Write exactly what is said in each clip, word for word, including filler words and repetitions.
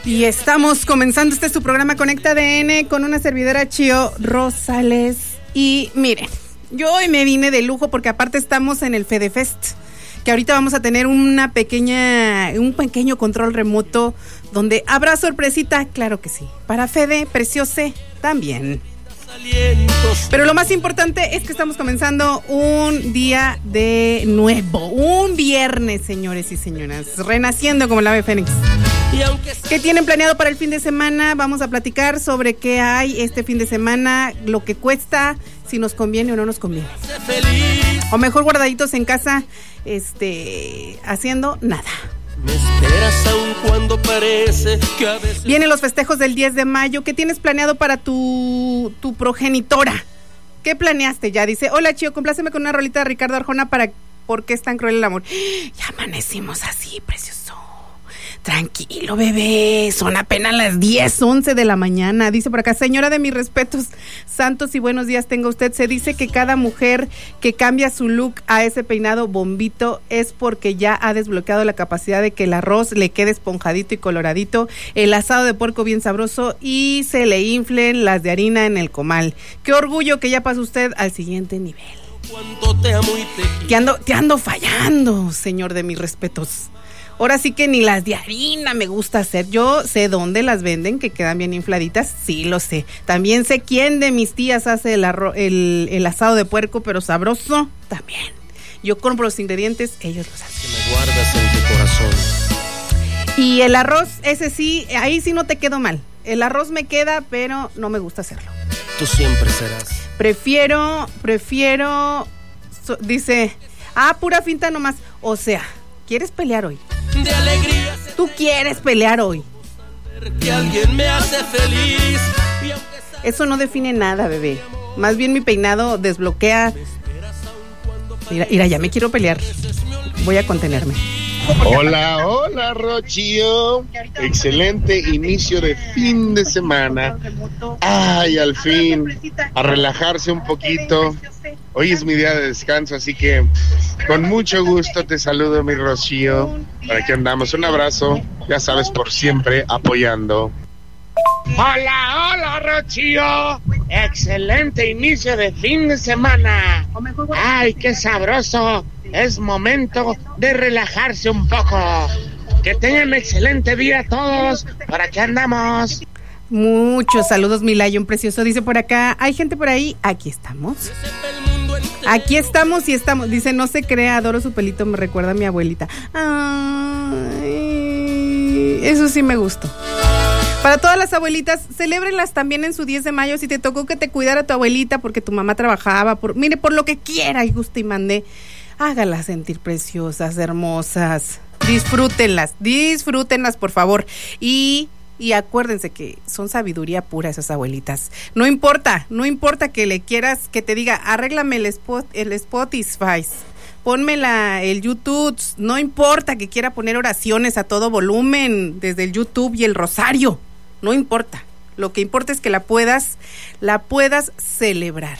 Y estamos comenzando este su programa Conecta A D N con una servidora Chio Rosales. Y miren, yo hoy me vine de lujo porque aparte estamos en el FedeFest, que ahorita vamos a tener una pequeña, un pequeño control remoto donde habrá sorpresita, claro que sí, para Fede Preciose también. Pero lo más importante es que estamos comenzando un día de nuevo, un viernes, señores y señoras, renaciendo como el ave fénix. ¿Qué tienen planeado para el fin de semana? Vamos a platicar sobre qué hay este fin de semana, lo que cuesta, si nos conviene o no nos conviene. O mejor guardaditos en casa, este, haciendo nada. Me esperas aun cuando parece que a veces... Vienen los festejos del diez de mayo. ¿Qué tienes planeado para tu, tu progenitora? ¿Qué planeaste ya? Dice, hola Chio, compláceme con una rolita de Ricardo Arjona para ¿Por qué es tan cruel el amor? Ya amanecimos así, precioso. Tranquilo, bebé, son apenas las diez, once de la mañana. Dice por acá, señora de mis respetos, santos y buenos días tenga usted. Se dice que cada mujer que cambia su look a ese peinado bombito es porque ya ha desbloqueado la capacidad de que el arroz le quede esponjadito y coloradito, el asado de puerco bien sabroso y se le inflen las de harina en el comal. Qué orgullo que ya pasó usted al siguiente nivel. Te amo y te... Te ando, te ando fallando, señor de mis respetos. Ahora sí que ni las de harina me gusta hacer. Yo sé dónde las venden, que quedan bien infladitas, sí lo sé. También sé quién de mis tías hace el, arro- el, el asado de puerco, pero sabroso también. Yo compro los ingredientes, ellos los hacen. Que me guardas en tu corazón. Y el arroz, ese sí, ahí sí no te quedó mal. El arroz me queda, pero no me gusta hacerlo. Tú siempre serás. Prefiero, prefiero, so, dice, ah, pura finta nomás. O sea, ¿quieres pelear hoy? De alegría. Tú quieres pelear hoy. Que alguien me hace feliz. Eso no define nada, bebé. Más bien mi peinado desbloquea. Mira, mira, ya me quiero pelear. Voy a contenerme. Hola, hola, Rochio. Excelente inicio de fin de semana. Ay, al fin, a relajarse un poquito. Hoy es mi día de descanso, así que con mucho gusto te saludo, mi Rocío. Para que andamos, un abrazo, ya sabes, por siempre apoyando. Hola, hola, Rocío. Excelente inicio de fin de semana. Ay, qué sabroso. Es momento de relajarse un poco. Que tengan excelente día todos. ¿Para qué andamos? Muchos saludos, mi Lion precioso. Dice por acá, ¿hay gente por ahí? Aquí estamos. Aquí estamos y estamos. Dice, no se crea, adoro su pelito, me recuerda a mi abuelita. Ay, eso sí me gustó. Para todas las abuelitas, celébrenlas también en su diez de mayo. Si te tocó que te cuidara tu abuelita porque tu mamá trabajaba, por, mire, por lo que quiera y guste y mande, hágalas sentir preciosas, hermosas. Disfrútenlas, disfrútenlas, por favor. Y, y acuérdense que son sabiduría pura esas abuelitas. No importa, no importa que le quieras, que te diga, arréglame el spot, el Spotify, ponme la, el YouTube. No importa que quiera poner oraciones a todo volumen desde el YouTube y el rosario. No importa. Lo que importa es que la puedas, la puedas celebrar.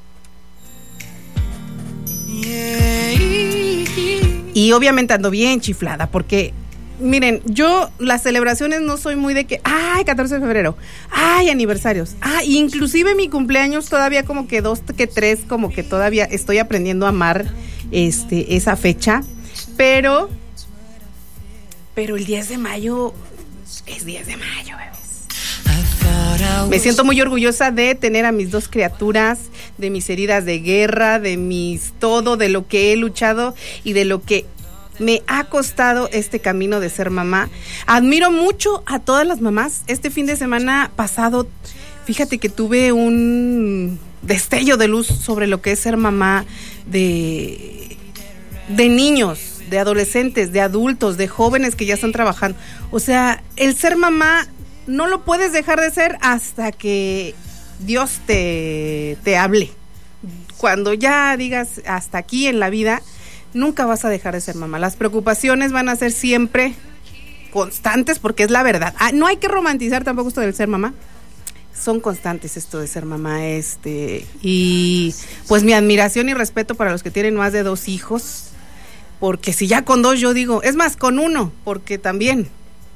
Y obviamente ando bien chiflada porque, miren, yo las celebraciones no soy muy de que, ay, catorce de febrero, ay, aniversarios, ah, inclusive mi cumpleaños todavía como que dos, que tres, como que todavía estoy aprendiendo a amar este, esa fecha, pero, pero el diez de mayo es diez de mayo, bebés. Me siento muy orgullosa de tener a mis dos criaturas, de mis heridas de guerra, de mis todo, de lo que he luchado y de lo que me ha costado este camino de ser mamá. Admiro mucho a todas las mamás. Este fin de semana pasado, fíjate que tuve un destello de luz sobre lo que es ser mamá de, de niños, de adolescentes, de adultos, de jóvenes que ya están trabajando. O sea, el ser mamá no lo puedes dejar de ser hasta que Dios te, te hable. Cuando ya digas hasta aquí en la vida, nunca vas a dejar de ser mamá. Las preocupaciones van a ser siempre constantes porque es la verdad. Ah, no hay que romantizar tampoco esto del ser mamá. Son constantes esto de ser mamá, este, y pues mi admiración y respeto para los que tienen más de dos hijos, porque si ya con dos yo digo, es más, con uno, porque también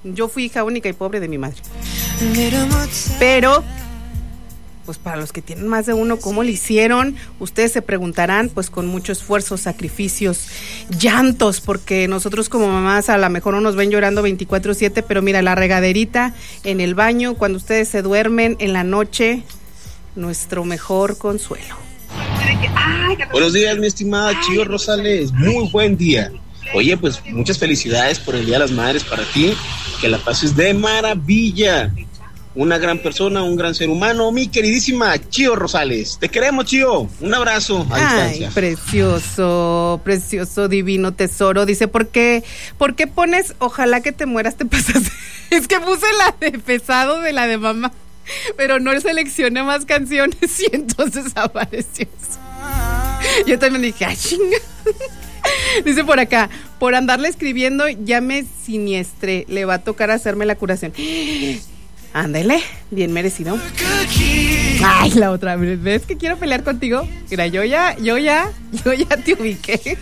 Yo fui hija única y pobre de mi madre. Pero, pues para los que tienen más de uno, ¿cómo le hicieron? Ustedes se preguntarán, pues con mucho esfuerzo, sacrificios, llantos, porque nosotros como mamás a lo mejor no nos ven llorando veinticuatro siete, pero mira, la regaderita en el baño, cuando ustedes se duermen en la noche, nuestro mejor consuelo. Buenos días, mi estimada Chío Rosales, muy buen día. Oye, pues muchas felicidades por el Día de las Madres para ti, que la pases de maravilla. Una gran persona, un gran ser humano, mi queridísima Chío Rosales. Te queremos, Chío. Un abrazo a distancia. Ay, precioso, precioso, divino tesoro. Dice, ¿por qué, ¿por qué pones ojalá que te mueras te pasas? Es que puse la de pesado de la de mamá, pero no seleccioné más canciones y entonces apareció eso. Yo también dije, ¡ay, chinga! Dice por acá, por andarle escribiendo ya me siniestré, le va a tocar hacerme la curación. Ándele, bien merecido. Ay, la otra vez, ¿ves que quiero pelear contigo? Mira, yo ya, yo ya, yo ya te ubiqué.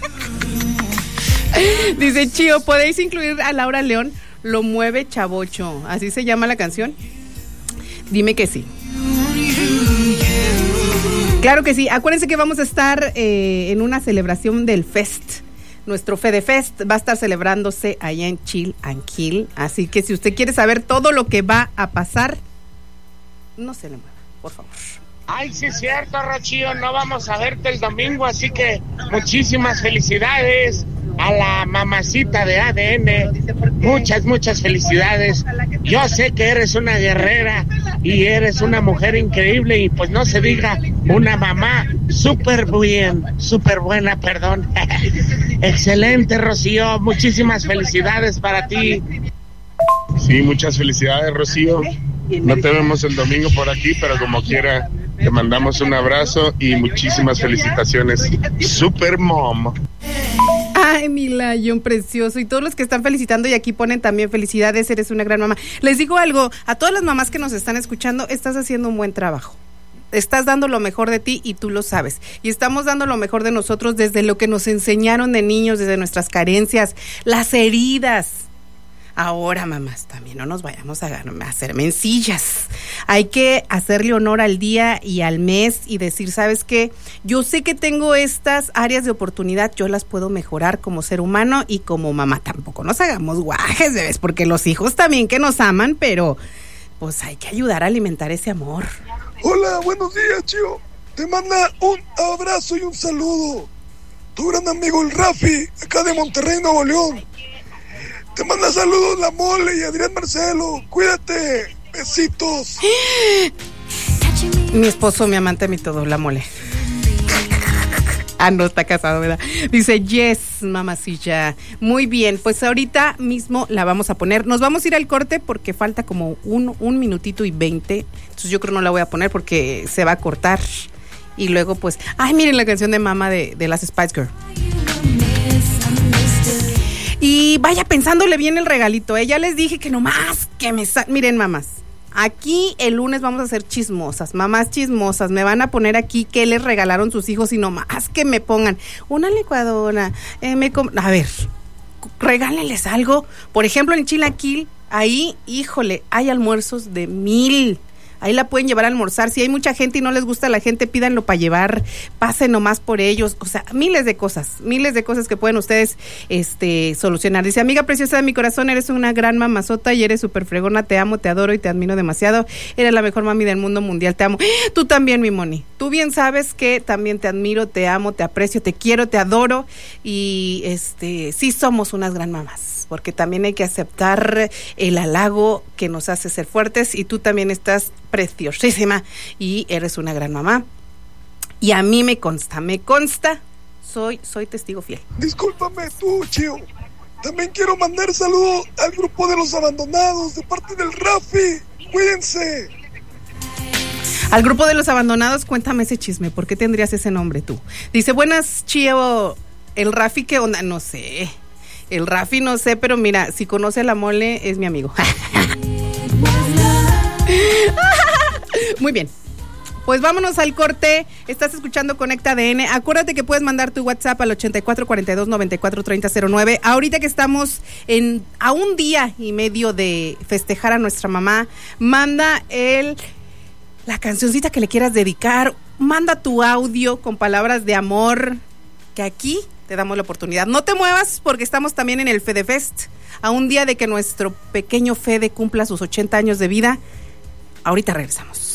Dice, Chío, ¿podéis incluir a Laura León? Lo mueve chavocho, ¿así se llama la canción? Dime que sí. Claro que sí, acuérdense que vamos a estar eh, en una celebración del Fest. Nuestro Fede Fest va a estar celebrándose allá en Chill and Kill, así que si usted quiere saber todo lo que va a pasar, no se le mueva, por favor. Ay, sí es cierto, Rocío, no vamos a verte el domingo, así que muchísimas felicidades a la mamacita de A D N, muchas, muchas felicidades. Yo sé que eres una guerrera y eres una mujer increíble y pues no se diga, una mamá súper bien, súper buena, perdón. Excelente, Rocío, muchísimas felicidades para ti. Sí, muchas felicidades, Rocío. No te vemos el domingo por aquí, pero como quiera, te mandamos un abrazo y muchísimas felicitaciones. Super Mom. Ay, mi Lion precioso, y todos los que están felicitando y aquí ponen también felicidades, eres una gran mamá. Les digo algo, a todas las mamás que nos están escuchando, estás haciendo un buen trabajo. Estás dando lo mejor de ti y tú lo sabes. Y estamos dando lo mejor de nosotros desde lo que nos enseñaron de niños, desde nuestras carencias, las heridas. Ahora, mamás, también no nos vayamos a, a hacer mencillas. Hay que hacerle honor al día y al mes y decir, ¿sabes qué? Yo sé que tengo estas áreas de oportunidad, yo las puedo mejorar como ser humano y como mamá. Tampoco nos hagamos guajes, bebés, porque los hijos también que nos aman, pero pues hay que ayudar a alimentar ese amor. Hola, buenos días, Chío. Te manda un abrazo y un saludo tu gran amigo el Rafi, acá de Monterrey, Nuevo León. Te manda saludos la Mole y Adrián Marcelo. Cuídate. Besitos. Mi esposo, mi amante, mi todo, la Mole. Ah, no, está casado, ¿verdad? Dice, yes, mamacilla. Muy bien, pues ahorita mismo la vamos a poner. Nos vamos a ir al corte porque falta como un, un minutito y veinte. Entonces yo creo no la voy a poner porque se va a cortar. Y luego pues, ay, miren la canción de Mama de, de las Spice Girls. Y vaya pensándole bien el regalito, ¿eh? Ya les dije que nomás que me... Sa- Miren, mamás, aquí el lunes vamos a ser chismosas, mamás chismosas, me van a poner aquí qué les regalaron sus hijos y nomás que me pongan una licuadora, eh, me com- a ver, regálenles algo. Por ejemplo, en Chilaquil, ahí, híjole, hay almuerzos de mil. Ahí la pueden llevar a almorzar. Si hay mucha gente y no les gusta a la gente, pídanlo para llevar, pasen nomás por ellos. O sea, miles de cosas, miles de cosas que pueden ustedes este, solucionar. Dice, amiga preciosa de mi corazón, eres una gran mamazota y eres súper fregona, te amo, te adoro y te admiro demasiado. Eres la mejor mami del mundo mundial, te amo. Tú también, mi Moni. Tú bien sabes que también te admiro, te amo, te aprecio, te quiero, te adoro. Y este, sí somos unas gran mamás, porque también hay que aceptar el halago que nos hace ser fuertes y tú también estás preciosísima y eres una gran mamá. Y a mí me consta, me consta, soy, soy testigo fiel. Discúlpame tú, Chío. También quiero mandar saludos al grupo de los abandonados de parte del Rafi. Cuídense. Al grupo de los abandonados, cuéntame ese chisme, ¿por qué tendrías ese nombre tú? Dice, buenas, Chío, el Rafi, ¿qué onda? No sé. El Rafi no sé, pero mira, si conoce a la Mole, es mi amigo. Muy bien. Pues vámonos al corte. Estás escuchando Conecta A D N. Acuérdate que puedes mandar tu WhatsApp al ochenta y cuatro cuarenta y dos noventa y cuatro treinta cero nueve. Ahorita que estamos en a un día y medio de festejar a nuestra mamá, manda el la cancioncita que le quieras dedicar. Manda tu audio con palabras de amor, que aquí te damos la oportunidad. No te muevas porque estamos también en el FedeFest, a un día de que nuestro pequeño Fede cumpla sus ochenta años de vida. Ahorita regresamos.